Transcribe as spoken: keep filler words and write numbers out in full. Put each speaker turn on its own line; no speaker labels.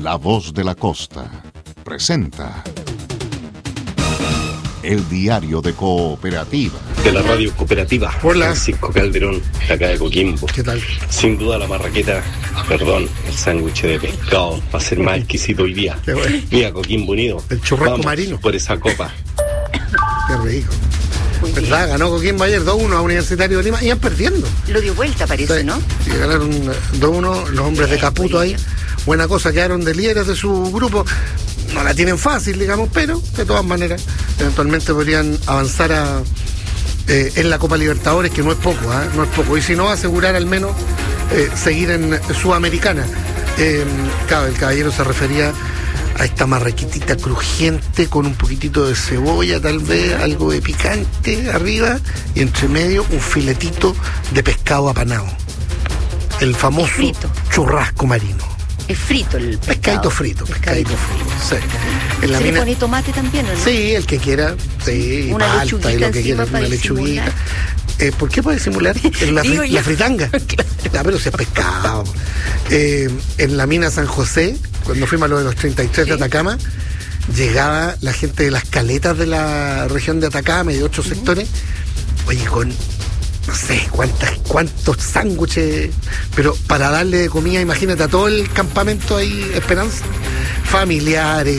La Voz de la Costa presenta el diario de Cooperativa.
De la radio cooperativa.
Hola.
Francisco Calderón, de acá de Coquimbo.
¿Qué tal?
Sin duda la marraqueta, perdón, el sándwich de pescado va a ser más exquisito hoy día.
Qué bueno.
Mira, Coquimbo unido.
El churrasco
Vamos
marino.
por esa copa.
Qué rico.
Muy bien.
¿Verdad? Ganó Coquimbo ayer dos uno a Universitario de Lima. Iban perdiendo.
Lo dio vuelta, parece,
Sí.
¿no?
Y ganaron dos uno los hombres de
Bien,
Caputo ahí.
Bolivia.
Buena cosa, quedaron de líderes de su grupo. No la tienen fácil, digamos, pero de todas maneras, eventualmente podrían avanzar a, eh, en la Copa Libertadores, que no es poco, ¿eh? No es poco. Y si no, asegurar al menos eh, seguir en Sudamericana. Eh, claro, el caballero se refería a esta marraquetita crujiente con un poquitito de cebolla, tal vez, algo de picante arriba, y entre medio un filetito de pescado apanado. El famoso
Frito.
churrasco marino.
Es frito el pescado.
Pescadito frito, pescadito frito, sí. En la
¿Se le
mina-
pone tomate también, o no?
Sí, el que quiera, sí,
Una
palta y
lechuguita
lo que
encima
quiera,
para
una lechuguita.
disimular.
Eh, ¿Por qué puede simular? En la,
Digo
fri-
yo.
la fritanga. Ya, pero si es pescado. Eh, en la mina San José, cuando fuimos a lo de los treinta y tres de
Sí.
Atacama, llegaba la gente de las caletas de la región de Atacama y de otros sectores, oye, con no sé cuántas, cuántos sándwiches, pero para darle de comida, imagínate, a todo el campamento ahí, Esperanza, familiares,